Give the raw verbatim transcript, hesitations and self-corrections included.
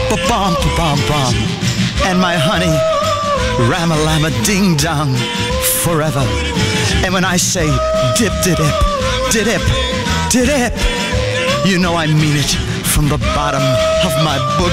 ba-bum, ba-bum, bum. And my honey, ram-a-lam-a ding-dong, forever. And when I say dip, dip, dip, dip, dip, you know I mean it from the bottom of my book.